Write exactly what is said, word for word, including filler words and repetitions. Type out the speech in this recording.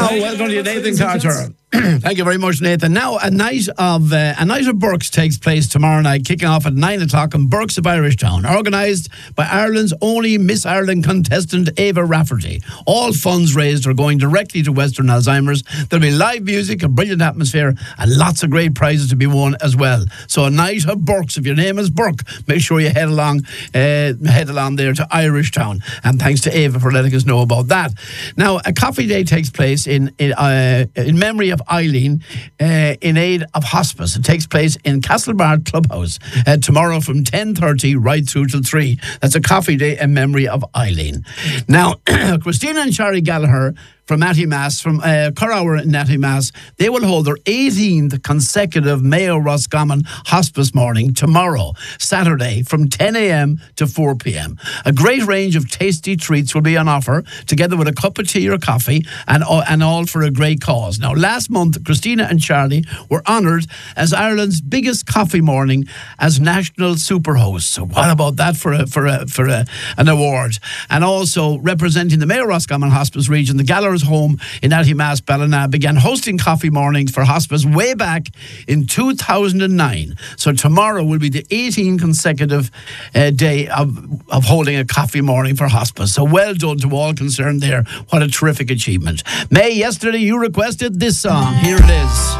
Now, welcome to you, Nathan Carter. Thank you very much, Nathan. Now, a night of uh, a night of Burks takes place tomorrow night, kicking off at nine o'clock in Burks of Irishtown, organised by Ireland's only Miss Ireland contestant, Ava Rafferty. All funds raised are going directly to Western Alzheimer's. There'll be live music, a brilliant atmosphere, and lots of great prizes to be won as well. So, a night of Burks. If your name is Burke, make sure you head along, uh, head along there to Irishtown. And thanks to Ava for letting us know about that. Now, a coffee day takes place in in, uh, in memory of Eileen uh, in aid of hospice. It takes place in Castlebar Clubhouse uh, tomorrow from ten thirty right through till three. That's a coffee day in memory of Eileen. Now, Christina and Shari Gallagher from Natty Mass, from uh, Currower in Natty Mass, they will hold their eighteenth consecutive Mayo Roscommon Hospice morning tomorrow, Saturday, from ten a.m. to four p.m. A great range of tasty treats will be on offer, together with a cup of tea or coffee, and, uh, and all for a great cause. Now, last month, Christina and Charlie were honoured as Ireland's biggest coffee morning as national super hosts. So what about that for a, for a, for a, an award? And also, representing the Mayo Roscommon Hospice region, the Gallagher home in Natty Mass, Ballina, began hosting coffee mornings for hospice way back in two thousand nine. So tomorrow will be the eighteenth consecutive uh, day of, of holding a coffee morning for hospice. So well done to all concerned there. What a terrific achievement. May, yesterday you requested this song. Here it is.